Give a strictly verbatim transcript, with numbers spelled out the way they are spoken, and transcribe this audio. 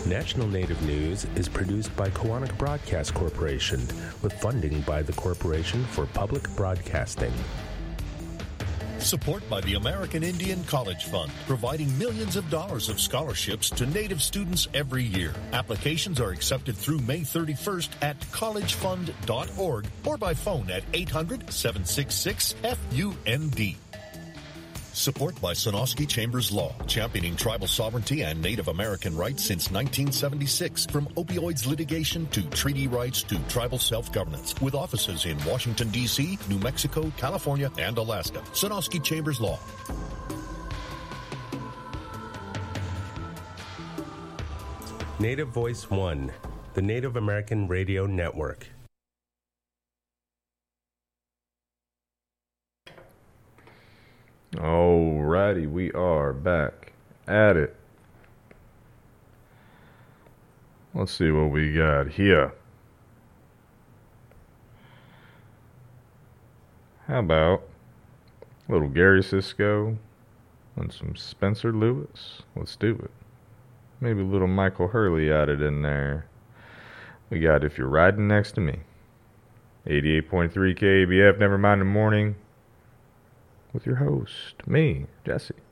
National Native News is produced by Koahnic Broadcast Corporation with funding by the Corporation for Public Broadcasting. Support by the American Indian College Fund, providing millions of dollars of scholarships to Native students every year. Applications are accepted through May thirty-first at college fund dot org or by phone at eight hundred, seven six six, F U N D. Support by Sonosky Chambers Law, championing tribal sovereignty and Native American rights since nineteen seventy-six. From opioids litigation to treaty rights to tribal self-governance. With offices in Washington, D C, New Mexico, California, and Alaska. Sonosky Chambers Law. Native Voice One, the Native American Radio Network. Alrighty, we are back at it. Let's see what we got here. How about a little Gary Sisko and some Spencer Lewis? Let's do it. Maybe a little Michael Hurley added in there. We got If You're Riding Next to Me. eighty-eight point three K A B F, Never Mind the Morning. With your host, me, Jesse.